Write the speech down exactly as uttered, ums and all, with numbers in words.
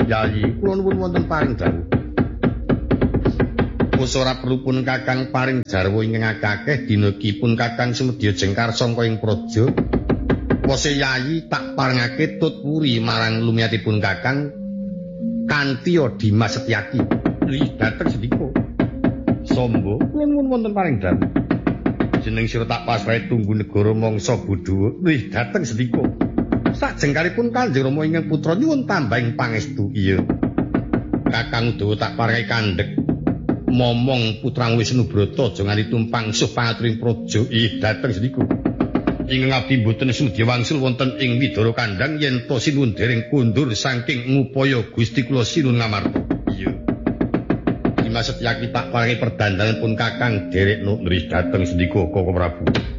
Yayi, kula nuwun wonten paring dawuh. Ora perlu pun Kakang paring jarwa ingkang akeh dina iki pun Kakang sumedya jengkar sangka ing praja. Wose Yayi tak parengake tut wuri marang lumiyatipun Kakang kanthi Dimas Setyaki. Ih, dateng sedika. Sombo, kula nuwun wonten paring dawuh. Jeneng sira tak pasrahe tunggu negara mangsa Budawa. Ih, dateng sedika. Sajengkalipun Kanjeng Rama ingkang putra nyuwun tambahing pangestu. Iya. Kakang Udawa tak paringi kandhek momong putrang Wisnu Brata aja nganti tumpang suh pangaturing praja. Ih, dateng sedika. Ingkang abdi boten sumedya wangsul wonten ing Widara Kandhang yen to sinuwun dereng kondur saking ngupaya Gusti kula sinuwun ngamarta. Iya. Dimas Setyaki tak paringi perdandanan pun Kakang derekno nrih dateng sedika Koko Prabu.